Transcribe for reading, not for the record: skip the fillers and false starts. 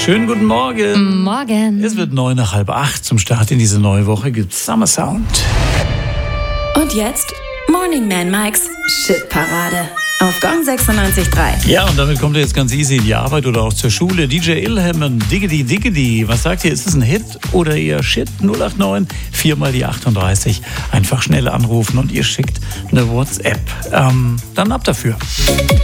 Schönen guten Morgen. Morgen. Es wird 7:45 zum Start in diese neue Woche. Gibt's Summer Sound. Und jetzt Morning Man Mikes Shitparade auf Gong 96.3. Ja, und damit kommt ihr jetzt ganz easy in die Arbeit oder auch zur Schule. DJ Ilham und Diggity Diggity. Was sagt ihr? Ist es ein Hit oder eher Shit? 089 4 mal die 38. Einfach schnell anrufen und ihr schickt eine WhatsApp. Dann ab dafür.